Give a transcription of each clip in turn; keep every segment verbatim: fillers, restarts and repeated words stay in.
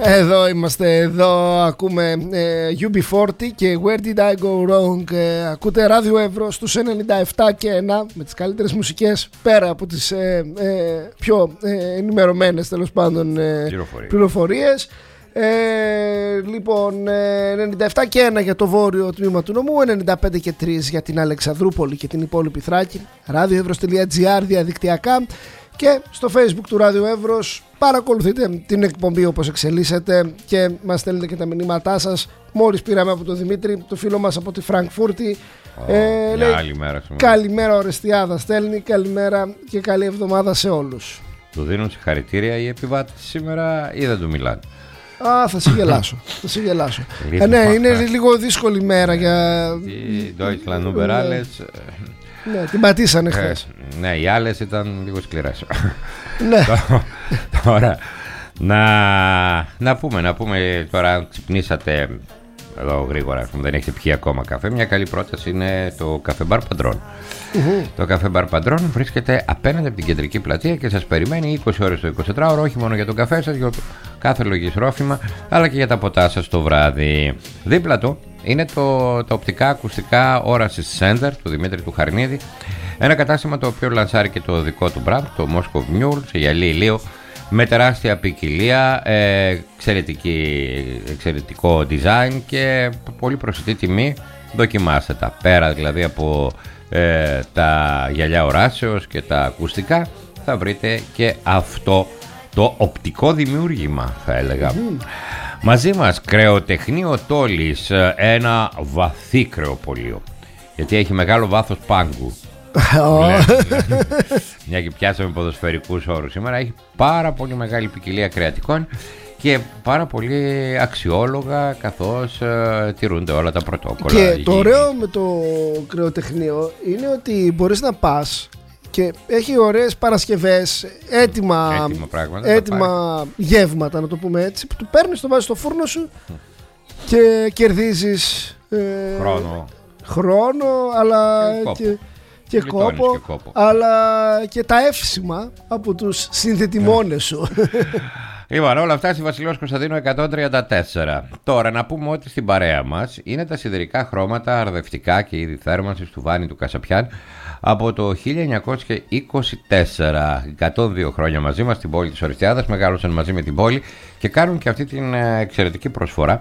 Εδώ είμαστε, εδώ ακούμε ε, γιου μπι φορτί και Where Did I Go Wrong. ε, Ακούτε Ράδιο Εύρος στους ενενήντα επτά και ένα με τις καλύτερες μουσικές πέρα από τις ε, ε, πιο ε, ενημερωμένες τέλος πάντων ε, πληροφορίες. Ε, λοιπόν, ε, ενενήντα επτά και ένα για το βόρειο τμήμα του νομού, ενενήντα πέντε και τρία για την Αλεξανδρούπολη και την υπόλοιπη Θράκη. radioevros.gr διαδικτυακά και στο Facebook του Ράδιο Εύρος. Παρακολουθείτε την εκπομπή όπως εξελίσσεται και μας στέλνετε και τα μηνύματά σας. Μόλις πήραμε από τον Δημήτρη, το φίλο μας από τη Φραγκφούρτη. Oh, ε, λέει, άλλη μέρα, καλημέρα Ορεστιάδα στέλνει, καλημέρα και καλή εβδομάδα σε όλους. Του δίνουν συγχαρητήρια οι επιβάτες σήμερα ή δεν του μιλάνε? Α, θα σε γελάσω. θα σε γελάσω. ε, ναι, είναι λίγο δύσκολη μέρα για... Η Deutschland Uber Alles. Ναι, την πατήσανε χθες. Ε, ναι, οι άλλες ήταν λίγο σκληρές. Ναι. Τώρα, να, να πούμε, να πούμε τώρα, αν ξυπνήσατε εδώ γρήγορα, δεν έχετε πιει ακόμα καφέ, μια καλή πρόταση είναι το καφέ μπαρ Παντρών. Mm-hmm. Το καφέ μπαρ Παντρών βρίσκεται απέναντι από την κεντρική πλατεία και σας περιμένει είκοσι ώρες το εικοσιτετράωρο, όχι μόνο για τον καφέ σας, για κάθε λογής ρόφημα, αλλά και για τα ποτά σας το βράδυ. Δίπλα του είναι το, τα οπτικά ακουστικά Όρασης Center του Δημήτρη του Χαρνίδη, ένα κατάστημα το οποίο λανσάρει και το δικό του brand, το Moscow Mule, σε γυαλί ηλίου, με τεράστια ποικιλία, ε, εξαιρετικό design και πολύ προσιτή τιμή. Δοκιμάστε τα. Πέρα δηλαδή από ε, τα γυαλιά οράσεως και τα ακουστικά, θα βρείτε και αυτό το οπτικό δημιούργημα, θα έλεγα. Mm. Μαζί μας κρεοτεχνείο Τόλης, ένα βαθύ κρεοπωλείο, γιατί έχει μεγάλο βάθος πάγκου. Μια και πιάσαμε ποδοσφαιρικούς όρους σήμερα, έχει πάρα πολύ μεγάλη ποικιλία κρεατικών και πάρα πολύ αξιόλογα, καθώς ε, τηρούνται όλα τα πρωτόκολλα. Και το ωραίο με το κρεοτεχνείο είναι ότι μπορείς να πας και έχει ωραίες παρασκευές, έτοιμα, έτοιμα, πράγματα, έτοιμα γεύματα, να το πούμε έτσι, που του παίρνεις, το βάζεις στο φούρνο σου και κερδίζεις ε, χρόνο. χρόνο αλλά και, και, και, κόπο, και κόπο, αλλά και τα εύσημα από τους συνθετημόνες σου. Λοιπόν, όλα αυτά στη Βασιλέως Κωνσταντίνου εκατόν τριάντα τέσσερα. Τώρα να πούμε ότι στην παρέα μας είναι τα σιδηρικά χρώματα αρδευτικά και είδη θέρμανσης του Βάνη του Κασαπιάν από το χίλια εννιακόσια είκοσι τέσσερα. εκατόν δύο χρόνια μαζί μας στην πόλη της Ορεστιάδας, μεγάλωσαν μαζί με την πόλη και κάνουν και αυτή την εξαιρετική προσφορά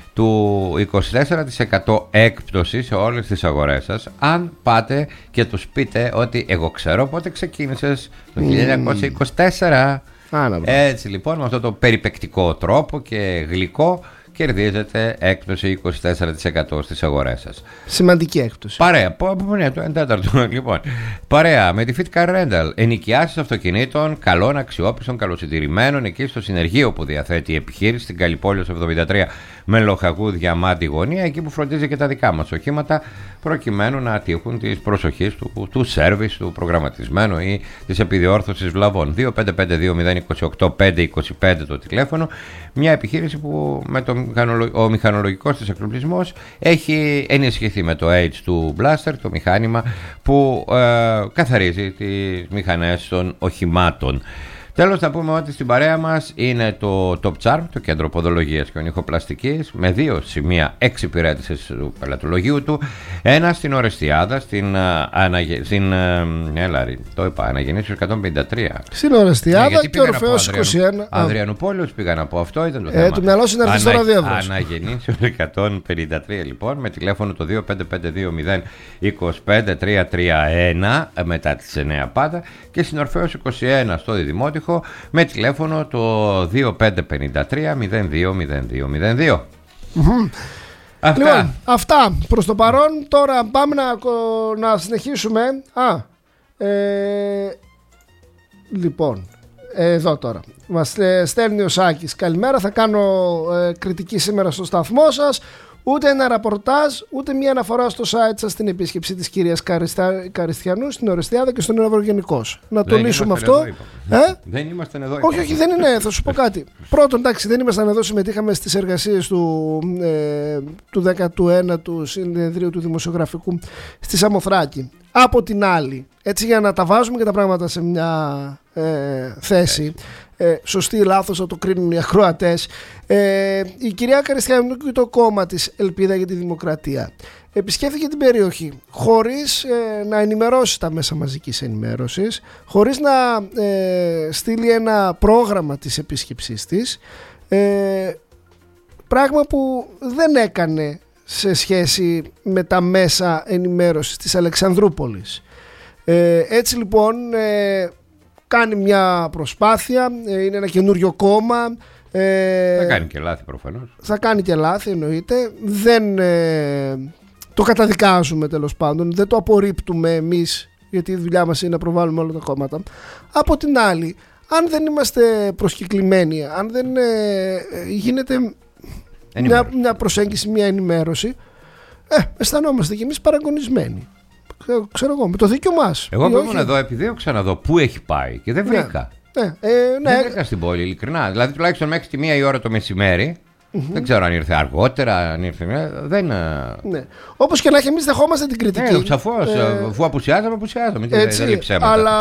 του είκοσι τέσσερα τοις εκατό έκπτωση σε όλες τις αγορές σας, αν πάτε και τους πείτε ότι εγώ ξέρω πότε ξεκίνησες, το χίλια εννιακόσια είκοσι τέσσερα. Άνα, Έτσι λοιπόν, με αυτό το περιπεκτικό τρόπο και γλυκό, κερδίζετε έκπτωση είκοσι τέσσερα τοις εκατό στις αγορές σας. Σημαντική έκπτωση. Παρέα, ναι, το εντέταρτο λοιπόν. Παρέα με τη Fitcar Rental, ενοικιάσεις αυτοκινήτων καλών, αξιόπιστων, καλοσυντηρημένων, εκεί στο συνεργείο που διαθέτει η επιχείρηση, στην Καλλιπόλεως εβδομήντα τρία με Λοχαγού Διαμάντη γωνία, εκεί που φροντίζει και τα δικά μας οχήματα, προκειμένου να τύχουν της προσοχής του, του σέρβις, του προγραμματισμένου ή της επιδιόρθωσης βλαβών. δύο πέντε πέντε δύο μηδέν δύο οκτώ πέντε δύο πέντε το τηλέφωνο. Μια επιχείρηση που με το ο μηχανολογικός της εξοπλισμός έχει ενισχυθεί με το H του Blaster, το μηχάνημα που ε, καθαρίζει τις μηχανές των οχημάτων. Τέλος, να πούμε ότι στην παρέα μας είναι το Top Charm, το κέντρο ποδολογίας και ονυχοπλαστικής, με δύο σημεία εξυπηρέτησης του πελατολογίου του. Ένα στην Ορεστιάδα, στην, αναγε... στην έλαρη, το είπα, Αναγεννήσεως εκατόν πενήντα τρία. Στην Ορεστιάδα ναι, και Ορφέως είκοσι ένα. Ανδριανουπόλεως πήγαν από αυτό, ήταν το ε, θέμα. Το μυαλό σου είναι αυτή στο Ράδιο Εύρος. Αναγεννήσεως εκατόν πενήντα τρία λοιπόν, με τηλέφωνο το δύο πέντε πέντε δύο μηδέν δύο πέντε τρία τρία ένα μετά τις εννέα πάντα, και στην Ορφέως είκοσι ένα στο Διδημότυχο με τηλέφωνο το δύο πέντε πέντε τρία μηδέν δύο μηδέν δύο μηδέν δύο. Mm-hmm. Αυτά. Λοιπόν, αυτά προς το παρόν. Τώρα πάμε να, να συνεχίσουμε. Α, ε, λοιπόν, εδώ τώρα μας στέλνει ο Σάκης. Καλημέρα, θα κάνω ε, κριτική σήμερα στο σταθμό σας. Ούτε ένα ραπορτάζ, ούτε μια αναφορά στο site σας στην επίσκεψη της κυρίας Καριστά... Καριστιανού στην Ορεστιάδα και στον Ευρωγενικός. Να το λύσουμε αυτό. Εδώ, ε? Δεν ήμασταν εδώ. Όχι, όχι, δεν είναι. Θα σου πω κάτι. Πρώτον, εντάξει, δεν ήμασταν εδώ. Συμμετείχαμε στις εργασίες του, ε, του δέκατου ένατου Συνεδρίου του Δημοσιογραφικού στη Σαμοθράκη. Από την άλλη, έτσι για να τα βάζουμε και τα πράγματα σε μια ε, θέση. ε, σωστή ή λάθος θα το κρίνουν οι ακροατές. Ε, η κυρία Καριστιανού και το κόμμα της Ελπίδα για τη Δημοκρατία επισκέφθηκε την περιοχή χωρίς ε, να ενημερώσει τα μέσα μαζικής ενημέρωσης, χωρίς να ε, στείλει ένα πρόγραμμα της επίσκεψής της, ε, πράγμα που δεν έκανε σε σχέση με τα μέσα ενημέρωσης της Αλεξανδρούπολης. Ε, έτσι λοιπόν ε, κάνει μια προσπάθεια, ε, είναι ένα καινούριο κόμμα. Ε, θα κάνει και λάθη προφανώς. Θα κάνει και λάθη, εννοείται. Δεν ε, το καταδικάζουμε, τέλος πάντων, δεν το απορρίπτουμε εμείς, γιατί η δουλειά μας είναι να προβάλλουμε όλα τα κόμματα. Από την άλλη, αν δεν είμαστε προσκεκλημένοι, αν δεν ε, γίνεται μια, μια προσέγγιση, μια ενημέρωση, ε, αισθανόμαστε κι εμείς παραγωνισμένοι. Ξέρω, ξέρω εγώ, με το δίκιο μας. Εγώ που ήμουν εδώ, επιδίωξα να δω πού έχει πάει και δεν βρήκα. Ναι, ναι, ε, ναι. Δεν βρήκα στην πόλη, ειλικρινά. Δηλαδή, τουλάχιστον μέχρι τη μία η ώρα το μεσημέρι. Mm-hmm. Δεν ξέρω αν ήρθε αργότερα, αν ήρθε. Δεν... Ναι. Όπως και να έχει, εμείς δεχόμαστε την κριτική. Ναι, σαφώς. Ε, αφού απουσιάζαμε, απουσιάζαμε. Έτσι, δεν ψέματα. Αλλά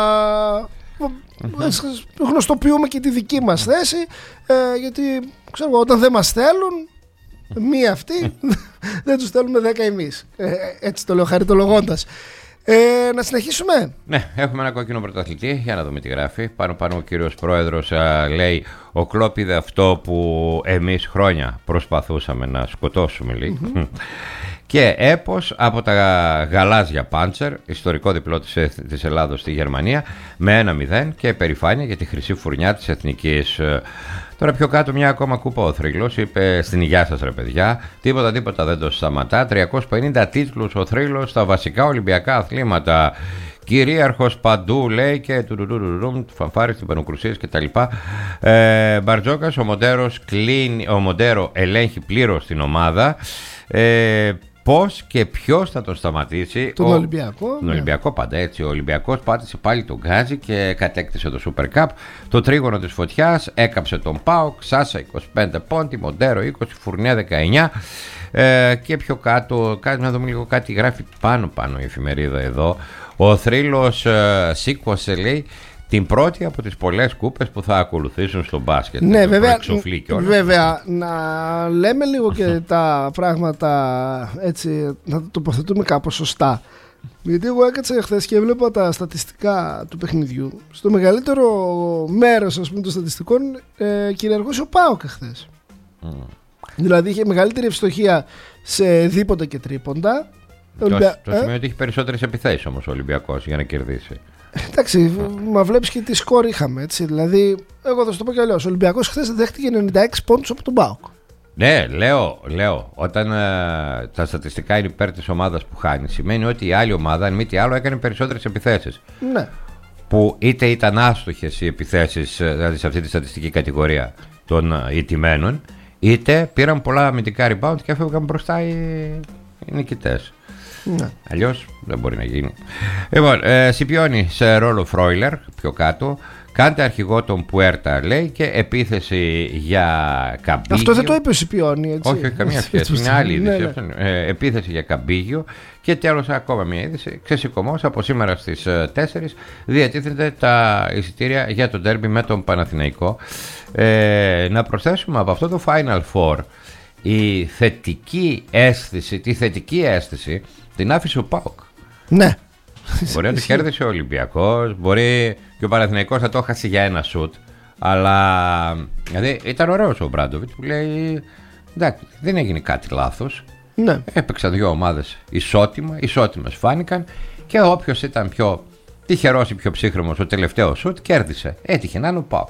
γνωστοποιούμε και τη δική μας θέση. Ε, γιατί ξέρω, όταν δεν μας θέλουν, μία αυτοί, δεν τους θέλουμε δέκα εμείς. Ε, έτσι το λέω χαριτολογώντας. Ε, να συνεχίσουμε. Ναι, έχουμε ένα κόκκινο πρωταθλητή. Για να δούμε τι γράφει. Πάνω πάνω ο κύριος πρόεδρος α, λέει: ο Κλόπ είδε αυτό που εμείς χρόνια προσπαθούσαμε να σκοτώσουμε, λέει. Mm-hmm. Και έπος από τα γαλάζια Πάντσερ, ιστορικό διπλό της, της Ελλάδος στη Γερμανία, με ένα μηδέν και περηφάνεια για τη χρυσή φουρνιά της εθνικής. Τώρα πιο κάτω μια ακόμα κούπα ο Θρύλος, είπε στην υγειά σας ρε παιδιά, τίποτα τίποτα δεν το σταματά, τριακόσιους πενήντα τίτλους ο Θρύλος στα βασικά Ολυμπιακά αθλήματα. Κυρίαρχος παντού, λέει, και του φανφάρες, τυμπανοκρουσίες κτλ. Ε, Μπαρτζόκας, ο Μοντέρος κλείνει, ο Μοντέρο ελέγχει πλήρως την ομάδα. Ε, Πώς και ποιος θα τον σταματήσει? Τον ο... Ολυμπιακό. Τον ναι. Ολυμπιακό πάντα έτσι. Ο Ολυμπιακός πάτησε πάλι τον γκάζι και κατέκτησε το Super Cup. Το τρίγωνο της φωτιάς έκαψε τον ΠΑΟΚ. Σάσα είκοσι πέντε πόντι, Μοντέρο είκοσι, Φουρνιά δεκαεννιά. Ε, και πιο κάτω, κάτι, να δούμε λίγο κάτι γράφει πάνω πάνω η εφημερίδα εδώ. Ο Θρύλος ε, σήκωσε, λέει, την πρώτη από τις πολλές κούπες που θα ακολουθήσουν στο μπάσκετ. Ναι, βέβαια, βέβαια, να λέμε λίγο και τα πράγματα έτσι, να τα τοποθετούμε κάπως σωστά. Γιατί εγώ έκατσα χθες και έβλεπα τα στατιστικά του παιχνιδιού. Στο μεγαλύτερο μέρος, ας πούμε, των στατιστικών ε, κυριαρχούσε ο ΠΑΟΚ χθες. Mm. Δηλαδή είχε μεγαλύτερη ευστοχία σε δίποτα και τρίποντα. Το, Ολυμπια... το σημαίνει ε? ότι έχει περισσότερες επιθέσεις όμως ο Ολυμπιακός για να κερδίσει. Εντάξει, μα βλέπεις και τι σκορ είχαμε, έτσι. Δηλαδή, εγώ θα σου το πω κι αλλιώς. Ο Ολυμπιακός χθες δέχτηκε ενενήντα έξι πόντους από τον ΠΑΟΚ. Ναι, λέω, λέω. Όταν ε, τα στατιστικά είναι υπέρ της ομάδας που χάνει, σημαίνει ότι η άλλη ομάδα, αν μη τι άλλο, έκανε περισσότερες επιθέσεις. Ναι. Που είτε ήταν άστοχες οι επιθέσεις, δηλαδή σε αυτή τη στατιστική κατηγορία των ηττημένων, είτε πήραν πολλά αμυντικά rebound και έφευγαν μπροστά οι, οι νικητές. Ναι. Αλλιώς δεν μπορεί να γίνει. Λοιπόν, ε, Σιπιώνει σε ρόλο Φρόιλερ πιο κάτω. Κάντε αρχηγό τον Πουέρτα, λέει, και επίθεση για Καμπίγιο. Αυτό δεν το είπε ο Σιπιώνει, έτσι. Όχι, όχι, καμία σχέση. Είναι άλλη είδηση. Ναι, ναι. Ε, επίθεση για Καμπίγιο. Και τέλος, ακόμα μια είδηση. Ξεσηκωμός από σήμερα στις τέσσερις διατίθενται τα εισιτήρια για το ντέρμπι με τον Παναθηναϊκό. Ε, να προσθέσουμε από αυτό το Final Four η θετική αίσθηση, τη θετική αίσθηση την άφησε ο ΠΑΟΚ. Ναι. Μπορεί να το κέρδισε ο Ολυμπιακός, μπορεί και ο Παναθηναϊκός να το έχασε για ένα σουτ. Αλλά δηλαδή ήταν ωραίος ο Μπράντοβιτ που λέει εντάξει, δεν έγινε κάτι λάθος. Ναι. Έπαιξαν δύο ομάδες ισότιμα, ισότιμες φάνηκαν και όποιος ήταν πιο τυχερός ή πιο ψύχρεμος ο τελευταίο σουτ κέρδισε. Έτυχε να είναι ο ΠΑΟΚ.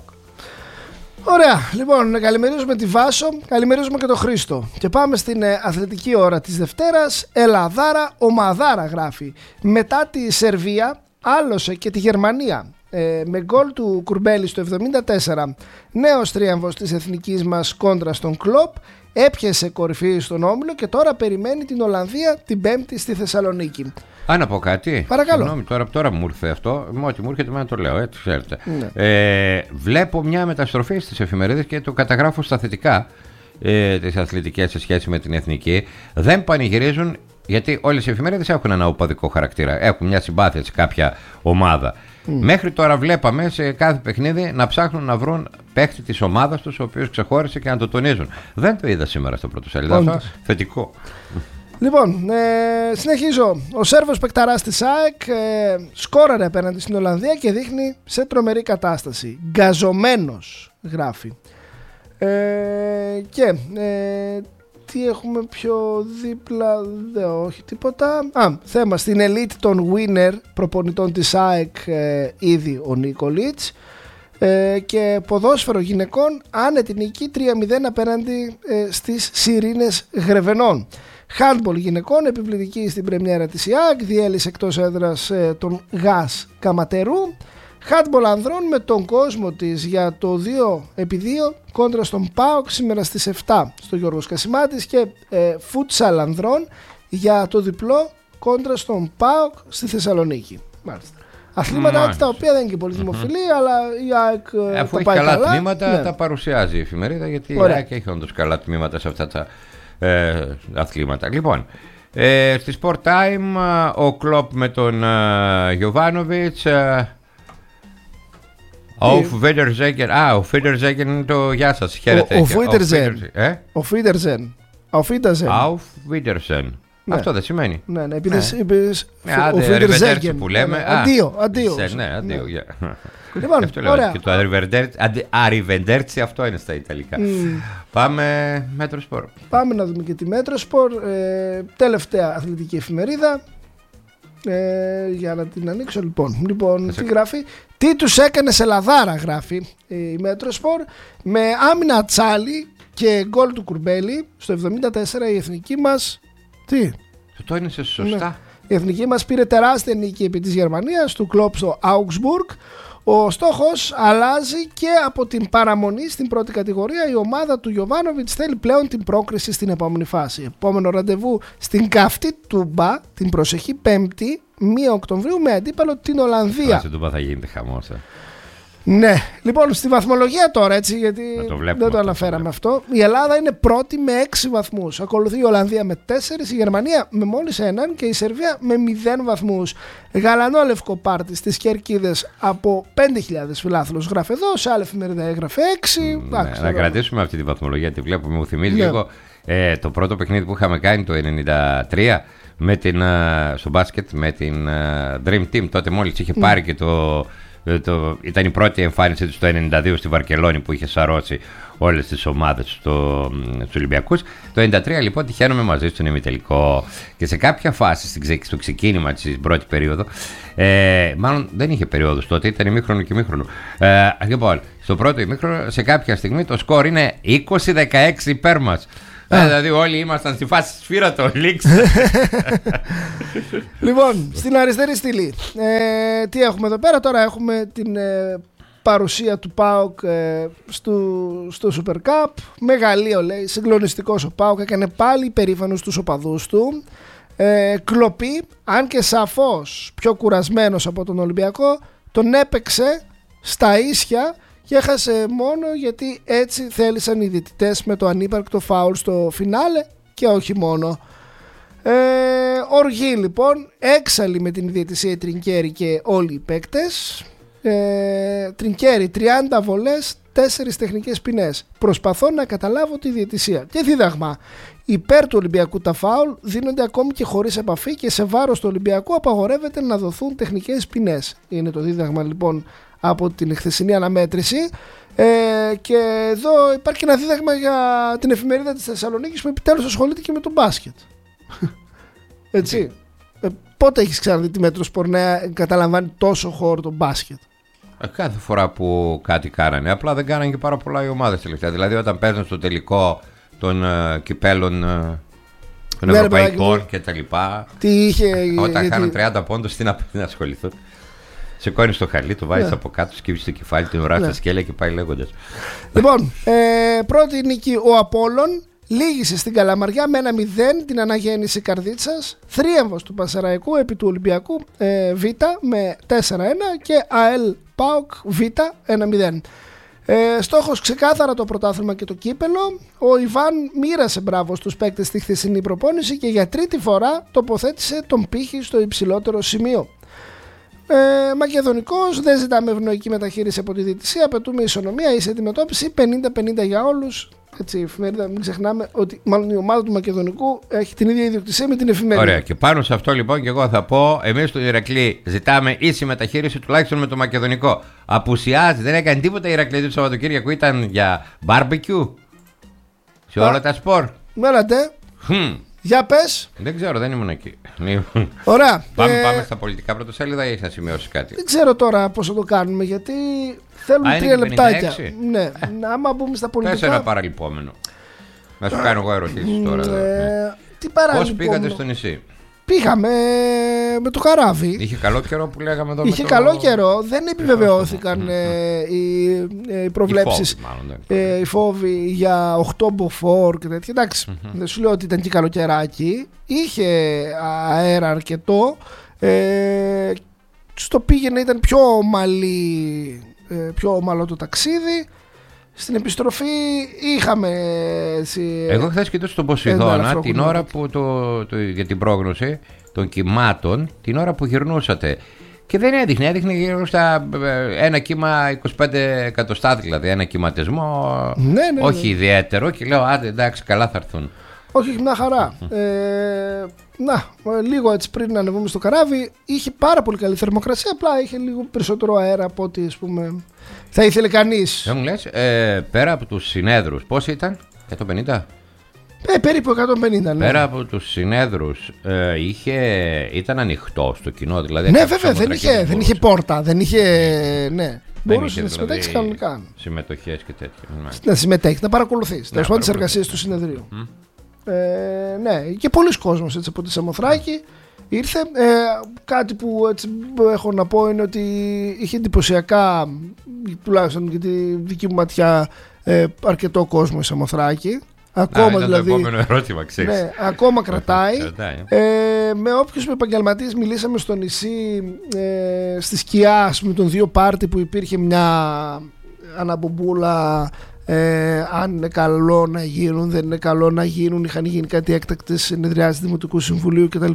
Ωραία, λοιπόν, καλημερίζουμε τη Βάσο, καλημερίζουμε και τον Χρήστο. Και πάμε στην ε, αθλητική ώρα της Δευτέρας. Ελλαδάρα, ομαδάρα γράφει. Μετά τη Σερβία, άλωσε και τη Γερμανία. Ε, με γκολ του Κουρμπέλη στο εβδομήντα τέσσερα. Νέος τρίαμβος της εθνικής μας κόντρα στον Κλοπ. Έπιασε κορυφή στον όμιλο και τώρα περιμένει την Ολλανδία την Πέμπτη στη Θεσσαλονίκη. Αν να πω κάτι. Παρακαλώ. Συγγνώμη, τώρα, τώρα μου ήρθε αυτό. Ό,τι μου έρχεται, να το λέω. Έτσι, ξέρετε. Ναι. Ε, βλέπω μια μεταστροφή στις εφημερίδες και το καταγράφω στα θετικά ε, τις αθλητικές σε σχέση με την εθνική. Δεν πανηγυρίζουν, γιατί όλες οι εφημερίδες έχουν ένα οπαδικό χαρακτήρα. Έχουν μια συμπάθεια σε κάποια ομάδα. Mm. Μέχρι τώρα βλέπαμε σε κάθε παιχνίδι να ψάχνουν να βρουν παίχτη της ομάδας τους ο οποίος ξεχώρισε και να το τονίζουν. Δεν το είδα σήμερα στο πρώτο σελίδα. Θετικό. Λοιπόν, ε, συνεχίζω. Ο Σέρβος παικταράς της ΑΕΚ ε, σκόραρε απέναντι στην Ολλανδία και δείχνει σε τρομερή κατάσταση. Γκαζωμένος, γράφει. Ε, και ε, τι έχουμε πιο δίπλα, δε, όχι τίποτα. Α, θέμα στην elite των winner προπονητών της ΑΕΚ ε, ήδη ο Νίκολιτς. Ε, και ποδόσφαιρο γυναικών άνετη νίκη τρία μηδέν απέναντι ε, στις Σιρήνες Γρεβενών. Handball γυναικών επιβλητική στην πρεμιέρα της ΙΑΚ, διέλυσε εκτός έδρας ε, τον ΓΑΣ Καματερού. Handball ανδρών με τον κόσμο της για το δύο επί δύο κόντρα στον ΠΑΟΚ σήμερα στις επτά στο Γιώργος Κασιμάτης και ε, Futsal ανδρών για το διπλό κόντρα στον ΠΑΟΚ στη Θεσσαλονίκη. Μάλιστα. Αθλήματα mm, τα οποία δεν είναι και πολύ δημοφιλή, mm-hmm. αλλά η ΑΕΚ ε, αφού τα έχει πάει καλά, καλά τμήματα ναι. τα παρουσιάζει η εφημερίδα, γιατί Ωραία. η ΑΕΚ έχει όντως καλά τμήματα σε αυτά τα ε, αθλήματα. Λοιπόν, ε, στη Sport Time ο Κλοπ με τον Γιοβάνοβιτς. Ο Wiedersehen. Α, ο Wiedersehen είναι το γεια σας. Χαίρετε. Ο Wiedersehen. Ο Wiedersehen. Ο Wiedersehen. Αυτό δεν σημαίνει. Ναι, ναι, επειδή είπες ο Wiedersehen που λέμε. Αντίο, αντίο. Ναι, αντίο. Λοιπόν, αυτό λέω. Και το Arrivederci αυτό είναι στα Ιταλικά. Πάμε Μέτρο Σπορ. Πάμε να δούμε και τη Μέτρο Σπορ. Τελευταία αθλητική εφημερίδα. Ε, για να την ανοίξω λοιπόν. Λοιπόν, τι γράφει? Τι τους έκανε σε λαδάρα, γράφει η Μέτροσπορ. Με άμυνα Τσάλι και γκολ του Κουρμπέλη στο εβδομήντα τέσσερα η εθνική μας. Τι? Το είναι σε σωστά. Ναι. Η εθνική μας πήρε τεράστια νίκη επί της Γερμανίας, του Κλοπ στο Augsburg. Ο στόχος αλλάζει και από την παραμονή στην πρώτη κατηγορία. Η ομάδα του Γιοβάνοβιτς θέλει πλέον την πρόκριση στην επόμενη φάση. Επόμενο ραντεβού στην καυτή Τούμπα την προσεχή Πέμπτη, πρώτη Οκτωβρίου, με αντίπαλο την Ολλανδία. Στην Τούμπα θα γίνεται χαμός. Ε. Ναι, λοιπόν, στη βαθμολογία τώρα, έτσι, γιατί το δεν το αναφέραμε το αυτό. Η Ελλάδα είναι πρώτη με έξι βαθμούς. Ακολουθεί η Ολλανδία με τέσσερις, η Γερμανία με μόλις έναν και η Σερβία με μηδέν βαθμούς. Γαλανό λευκό πάρτι στις Κερκίδες από πέντε χιλιάδες φιλάθλους, γράφει εδώ. Σε άλλη εφημερίδα έγραφε έξι. Ναι, Άξι, να κρατήσουμε αυτή τη βαθμολογία, τη βλέπουμε. Μου θυμίζει ναι. λίγο ε, το πρώτο παιχνίδι που είχαμε κάνει το ενενήντα τρία με την, uh, στο μπάσκετ με την uh, Dream Team. Τότε μόλις είχε πάρει mm. και το. Το, ήταν η πρώτη εμφάνιση του το ενενήντα δύο στη Βαρκελόνη που είχε σαρώσει όλες τις ομάδες του Ολυμπιακούς. Το ενενήντα τρία λοιπόν τυχαίνουμε μαζί στον ημιτελικό και σε κάποια φάση στο ξεκίνημα της πρώτη περίοδο, ε, μάλλον δεν είχε περίοδος τότε, ήταν ημίχρονο και ημίχρονο. Ε, λοιπόν, στο πρώτο ημίχρονο σε κάποια στιγμή το σκορ είναι είκοσι δεκαέξι υπέρ μας. Ε, δηλαδή όλοι ήμασταν στη φάση σφύρα το λίξ. Λοιπόν, στην αριστερή στήλη ε, τι έχουμε εδώ πέρα? Τώρα έχουμε την ε, παρουσία του ΠΑΟΚ ε, στο, στο Super Cup. Μεγαλείο, λέει, συγκλονιστικός ο ΠΑΟΚ. Έκανε πάλι υπερήφανος τους οπαδούς του. ε, Κλοπή, αν και σαφώς πιο κουρασμένος από τον Ολυμπιακό, τον έπαιξε στα ίσια και έχασε μόνο γιατί έτσι θέλησαν οι διαιτητές με το ανύπαρκτο φάουλ στο φινάλε και όχι μόνο. Ε, οργή λοιπόν, έξαλλη με την διαιτησία η Τρινκέρι και όλοι οι παίκτες. ε, Τρινκέρι τριάντα βολές, τέσσερις τεχνικές ποινές. Προσπαθώ να καταλάβω τη διαιτησία. Και δίδαγμα: υπέρ του Ολυμπιακού τα φάουλ δίνονται ακόμη και χωρίς επαφή και σε βάρος του Ολυμπιακού απαγορεύεται να δοθούν τεχνικές ποινές. Είναι το δίδαγμα λοιπόν από την χθεσινή αναμέτρηση. Ε, και εδώ υπάρχει ένα δίδαγμα για την εφημερίδα της Θεσσαλονίκης που επιτέλους ασχολείται και με το μπάσκετ. Έτσι. Ε, πότε έχεις ξαναδεί τη Μέτρο Σπορ να καταλαμβάνει τόσο χώρο το μπάσκετ? Κάθε φορά που κάτι κάνανε, απλά δεν κάνανε και πάρα πολλά οι ομάδες τελευταία. Δηλαδή όταν παίζουν στο τελικό των uh, κυπέλων uh, των ναι, ευρωπαϊκών και τα λοιπά, τι είχε, όταν γιατί... χάνουν τριάντα πόντους, τι να, να ασχοληθούν? Σηκώνει το χαλί, το βάζει ναι. από κάτω, σκύβει το κεφάλι, την ουρά στα ναι. σκέλια και πάει λέγοντας. Λοιπόν, ε, πρώτη νίκη ο Απόλλων. Λύγησε στην Καλαμαριά με ένα μηδέν την αναγέννηση Καρδίτσας. Θρίαμβος του Πασαραϊκού επί του Ολυμπιακού ε, Β με τέσσερα ένα και ΑΕΛ ΠΑΟΚ Β ένα μηδέν. Ε, στόχος ξεκάθαρα το πρωτάθλημα και το κύπελο. Ο Ιβάν μοίρασε μπράβο στους παίκτες στη χθεσινή προπόνηση και για τρίτη φορά τοποθέτησε τον πύχη στο υψηλότερο σημείο. Ε, Μακεδονικός, δεν ζητάμε ευνοϊκή μεταχείριση από τη διαιτησία, απαιτούμε ισονομία, ίση αντιμετώπιση, πενήντα πενήντα για όλους. Έτσι, η εφημερίδα, μην ξεχνάμε ότι μάλλον η ομάδα του Μακεδονικού έχει την ίδια ιδιοκτησία με την εφημερίδα. Ωραία, και πάνω σε αυτό λοιπόν και εγώ θα πω: εμείς στον Ηρακλή ζητάμε ίση μεταχείριση τουλάχιστον με το Μακεδονικό. Απουσιάζει, δεν έκανε τίποτα η Ηρακλή του Σαββατοκύριακου, ήταν για barbecue σε όλα Α, τα σπορ. Μένατε. Hm. Για πες. Δεν ξέρω, δεν ήμουν εκεί. Ωραία. Πάμε, ε... πάμε στα πολιτικά πρωτοσέλιδα ή έχεις να σημειώσεις κάτι? Δεν ξέρω τώρα πώς θα το κάνουμε, γιατί θέλουμε τρία λεπτάκια. Ναι, ε. άμα μπούμε στα πολιτικά. Πες ένα παραλυπόμενο. Να σου κάνω εγώ ερωτήσεις τώρα. Ε, τι παραλυπόμενο? Πώς πήγατε στο νησί? Πήγαμε με το καράβι. Είχε καλό καιρό που λέγαμε εδώ. Είχε με καλό το... καιρό. Δεν επιβεβαιώθηκαν ε, οι, οι προβλέψεις, οι φόβοι, ε, οι φόβοι για οκτώ μποφόρ και τέτοια. Εντάξει, mm-hmm. δεν σου λέω ότι ήταν και καλοκαιράκι. Είχε αέρα αρκετό. Ε, στο πήγαινε ήταν πιο ομαλή, ε, πιο ομαλό το ταξίδι. Στην επιστροφή είχαμε έτσι, εγώ χθες κοιτούσα στον Ποσειδώνα την ώρα που το, το, για την πρόγνωση των κυμάτων, την ώρα που γυρνούσατε. Και δεν έδειχνε, έδειχνε γύρω στα ένα κύμα είκοσι πέντε εκατοστά, δηλαδή ένα κυματισμό, ναι, ναι, όχι ναι. ιδιαίτερο, και λέω άντε εντάξει, καλά θα έρθουν. Όχι, μια χαρά. ε, να, λίγο έτσι πριν να ανεβούμε στο καράβι, είχε πάρα πολύ καλή θερμοκρασία, απλά είχε λίγο περισσότερο αέρα από ό,τι ας πούμε θα ήθελε κανείς. Δεν μου λες, ε, πέρα από τους συνέδρους, πώς ήταν, εκατόν πενήντα? Ε, περίπου εκατόν πενήντα, ναι. Πέρα από τους συνέδρους, ε, είχε, ήταν ανοιχτό στο κοινό, δηλαδή. Ναι, βέβαια, δεν είχε, δεν είχε πόρτα, δεν είχε, ναι. Μπορούσε να συμμετέχει δηλαδή κανονικά. Συμμετοχές και τέτοια. Να συμμετέχει, να παρακολουθείς τέλος πάντων τις εργασίες του συνεδρίου. Mm. Ε, ναι, και πολλοί κόσμος έτσι, από τη Σαμοθράκη ήρθε. Ε, κάτι που έτσι έχω να πω είναι ότι είχε εντυπωσιακά, τουλάχιστον για τη δική μου ματιά, ε, αρκετό κόσμο η Σαμοθράκη. Ακόμα, Α, δηλαδή, το επόμενο ερώτημα, ξέρεις. Ναι, ακόμα κρατάει. ε, με όποιους επαγγελματίες μιλήσαμε στο νησί, ε, στη σκιά με τον δύο πάρτι που υπήρχε μια αναμπομπούλα. Ε, αν είναι καλό να γίνουν, δεν είναι καλό να γίνουν. Είχαν γίνει κάτι έκτακτες συνεδριάσεις Δημοτικού Συμβουλίου κτλ.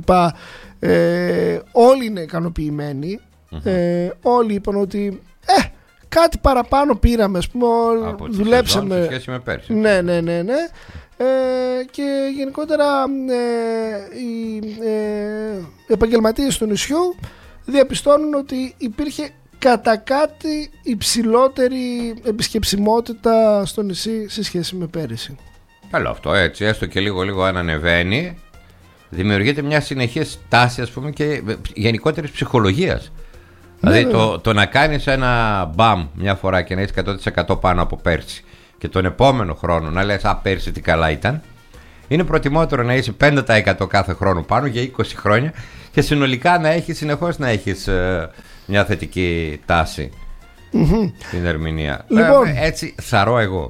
Ε, όλοι είναι ικανοποιημένοι. Mm-hmm. Ε, όλοι είπαν ότι ε, κάτι παραπάνω πήραμε, ας πούμε. Από δουλέψαμε. Σε σχέση με πέρσι. Ναι, ναι, ναι, ναι. Ε, και γενικότερα ε, οι ε, επαγγελματίες του νησιού διαπιστώνουν ότι υπήρχε κατά κάτι υψηλότερη επισκεψιμότητα στο νησί σε σχέση με πέρυσι. Καλό αυτό, έτσι, έστω και λίγο λίγο αν ανεβαίνει, δημιουργείται μια συνεχής τάση, ας πούμε, και γενικότερης ψυχολογίας. Ναι, δηλαδή το, το να κάνεις ένα μπαμ μια φορά και να είσαι εκατό τοις εκατό πάνω από πέρσι και τον επόμενο χρόνο να λες α, πέρσι τι καλά ήταν, είναι προτιμότερο να είσαι πέντε τοις εκατό κάθε χρόνο πάνω για είκοσι χρόνια και συνολικά να έχεις συνεχώς να έχεις ε, μια θετική τάση mm-hmm. στην ερμηνεία. Λοιπόν, ε, έτσι θαρώ εγώ.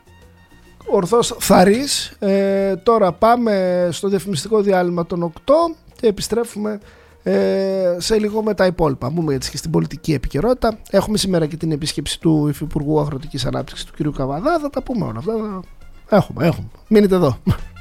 Ορθώς θαρείς. ε, Τώρα πάμε στο διαφημιστικό διάλειμμα των οκτώ και επιστρέφουμε ε, σε λίγο με τα υπόλοιπα. Μπούμε έτσι και στην πολιτική επικαιρότητα. Έχουμε σήμερα και την επίσκεψη του Υφυπουργού Αγροτικής Ανάπτυξης του κ. Καβαδά. Θα τα πούμε όλα αυτά. Έχουμε, έχουμε. Μείνετε εδώ.